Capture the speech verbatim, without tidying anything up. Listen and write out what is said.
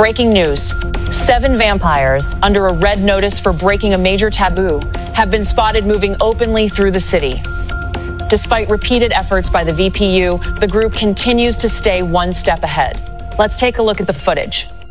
Breaking news. Seven vampires, under a red notice for breaking a major taboo, have been spotted moving openly through the city. Despite repeated efforts by the V P U, the group continues to stay one step ahead. Let's take a look at the footage.